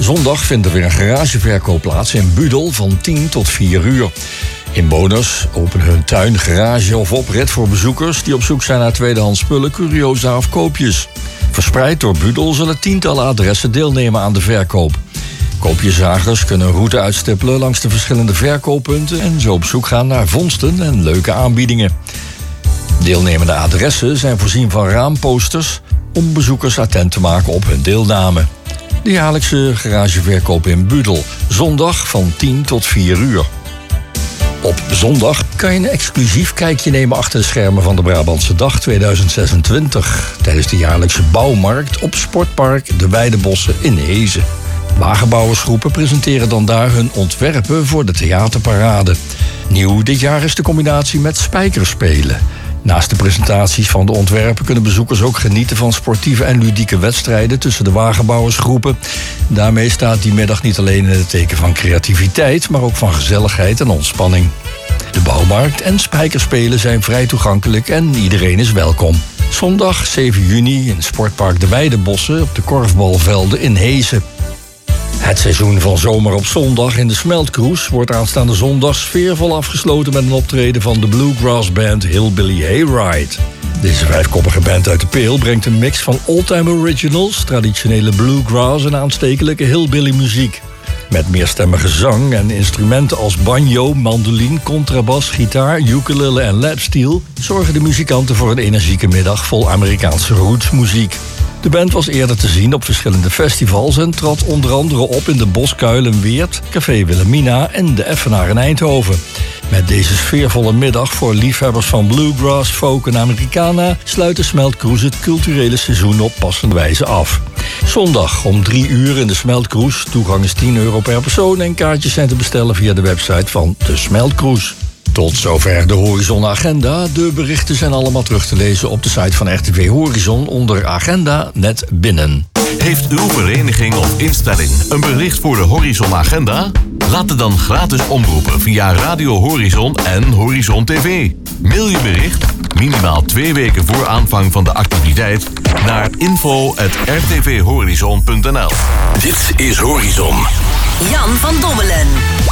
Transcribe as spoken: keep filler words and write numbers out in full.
Zondag vindt er weer een garageverkoop plaats in Budel van tien tot vier uur. Inwoners openen hun tuin, garage of oprit voor bezoekers die op zoek zijn naar tweedehands spullen, curiosa of koopjes. Verspreid door Budel zullen tientallen adressen deelnemen aan de verkoop. Koopjeszagers kunnen een route uitstippelen langs de verschillende verkooppunten en zo op zoek gaan naar vondsten en leuke aanbiedingen. Deelnemende adressen zijn voorzien van raamposters om bezoekers attent te maken op hun deelname. De jaarlijkse garageverkoop in Budel, zondag van tien tot vier uur. Op zondag kan je een exclusief kijkje nemen achter de schermen van de Brabantse Dag tweeduizend zesentwintig... tijdens de jaarlijkse bouwmarkt op Sportpark De Weidebossen in Hezen. Wagenbouwersgroepen presenteren dan daar hun ontwerpen voor de theaterparade. Nieuw dit jaar is de combinatie met spijkerspelen. Naast de presentaties van de ontwerpen kunnen bezoekers ook genieten van sportieve en ludieke wedstrijden tussen de wagenbouwersgroepen. Daarmee staat die middag niet alleen in het teken van creativiteit, maar ook van gezelligheid en ontspanning. De bouwmarkt en spijkerspelen zijn vrij toegankelijk en iedereen is welkom. Zondag zeven juni in Sportpark De Weidebossen op de korfbalvelden in Hezen. Het seizoen van Zomer op Zondag in de Smeltcruise wordt aanstaande zondag sfeervol afgesloten met een optreden van de bluegrass band Hillbilly Hayride. Deze vijfkoppige band uit de Peel brengt een mix van oldtime originals, traditionele bluegrass en aanstekelijke hillbilly muziek. Met meerstemmige zang en instrumenten als banjo, mandoline, contrabas, gitaar, ukulele en lapsteel zorgen de muzikanten voor een energieke middag vol Amerikaanse rootsmuziek. De band was eerder te zien op verschillende festivals en trad onder andere op in de Boskuil in Weert, Café Wilhelmina en de Effenaar in Eindhoven. Met deze sfeervolle middag voor liefhebbers van bluegrass, folk en Americana sluit de Smeltcruise het culturele seizoen op passende wijze af. Zondag om drie uur in de Smeltcruise. Toegang is tien euro per persoon en kaartjes zijn te bestellen via de website van de Smeltcruise. Tot zover de Horizon Agenda. De berichten zijn allemaal terug te lezen op de site van R T V Horizon onder Agenda net binnen. Heeft uw vereniging of instelling een bericht voor de Horizon Agenda? Laat het dan gratis omroepen via Radio Horizon en Horizon T V. Mail je bericht, minimaal twee weken voor aanvang van de activiteit, naar info at r t v horizon punt n l. Dit is Horizon. Jan van Dommelen.